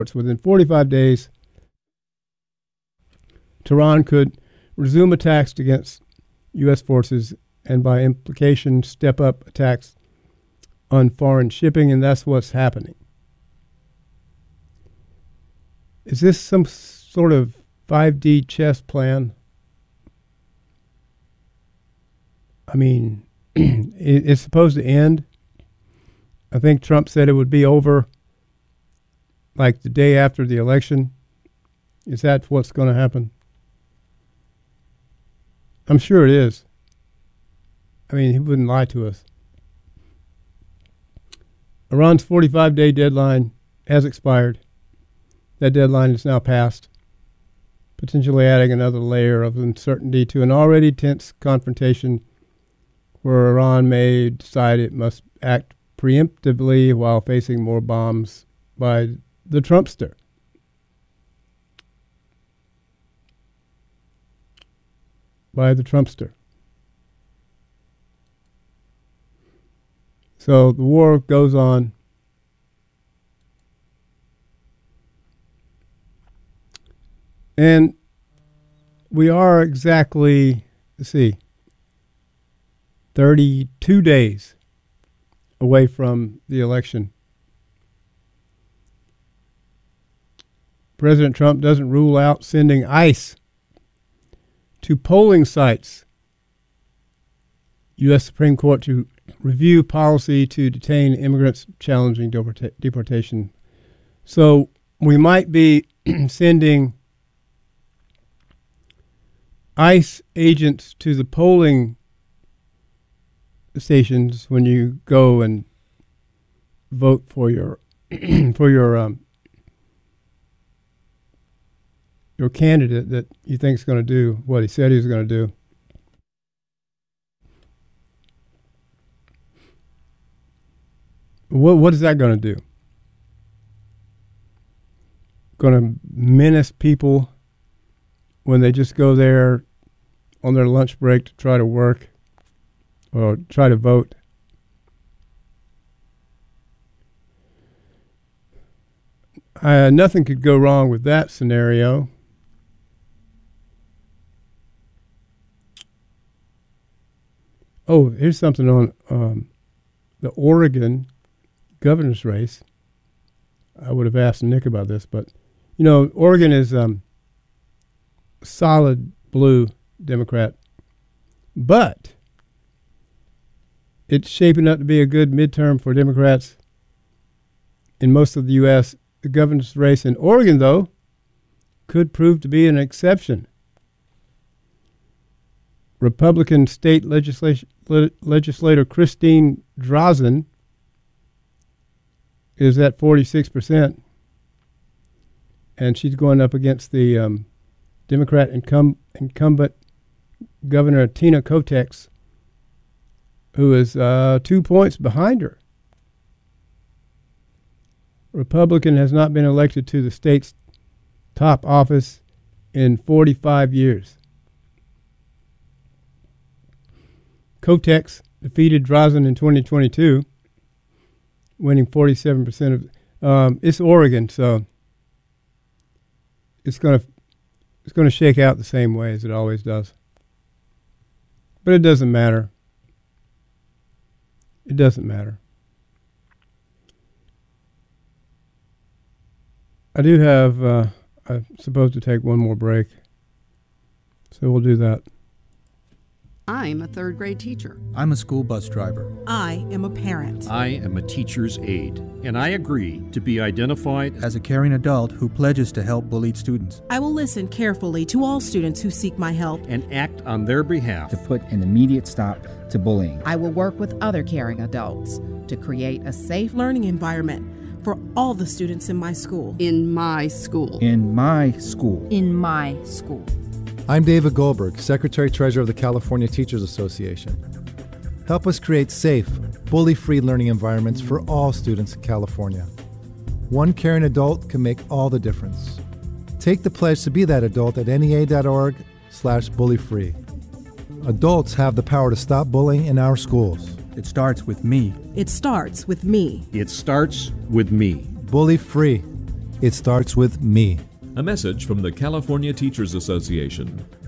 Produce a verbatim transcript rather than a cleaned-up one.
Within forty-five days, Tehran could resume attacks against U S forces and by implication step up attacks on foreign shipping, and that's what's happening. Is this some sort of five D chess plan? I mean, it, it's supposed to end. I think Trump said it would be over like the day after the election. Is that what's going to happen? I'm sure it is. I mean, he wouldn't lie to us. Iran's forty-five day deadline has expired. That deadline is now passed, potentially adding another layer of uncertainty to an already tense confrontation where Iran may decide it must act preemptively while facing more bombs by the Trumpster. By the Trumpster. So the war goes on. And we are exactly, let's see, thirty-two days away from the election. President Trump doesn't rule out sending ICE to polling sites. U S Supreme Court to review policy to detain immigrants challenging deporta- deportation. So we might be sending ICE agents to the polling stations when you go and vote for your for your um, your candidate that you think is going to do what he said he was going to do. What what is that going to do? Going to menace people when they just go there on their lunch break to try to work or try to vote? Uh, nothing could go wrong with that scenario. Oh, here's something on um, the Oregon governor's race. I would have asked Nick about this, but, you know, Oregon is um, solid blue Democrat, but it's shaping up to be a good midterm for Democrats in most of the U S The governor's race in Oregon, though, could prove to be an exception. Republican state legislation, le- legislator Christine Drazen is at forty-six percent, and she's going up against the um, Democrat incum- incumbent Governor Tina Kotek, who is uh, two points behind her. Republican has not been elected to the state's top office in forty-five years. Kotek defeated Drazen in twenty twenty-two, winning forty-seven percent of. Um, it's Oregon, so it's gonna it's gonna shake out the same way as it always does. But it doesn't matter. It doesn't matter. I do have, uh, I'm supposed to take one more break, so we'll do that. I'm a third grade teacher. I'm a school bus driver. I am a parent. I am a teacher's aide, and I agree to be identified as a caring adult who pledges to help bullied students. I will listen carefully to all students who seek my help and act on their behalf to put an immediate stop to bullying. I will work with other caring adults to create a safe learning environment for all the students in my school. In my school. In my school. In my school. I'm David Goldberg, Secretary-Treasurer of the California Teachers Association. Help us create safe, bully-free learning environments for all students in California. One caring adult can make all the difference. Take the pledge to be that adult at N E A dot org slash bully-free. Adults have the power to stop bullying in our schools. It starts with me. It starts with me. It starts with me. Bully free. It starts with me. A message from the California Teachers Association.